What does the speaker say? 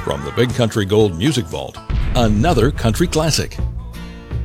From the Big Country Gold Music Vault, another country classic.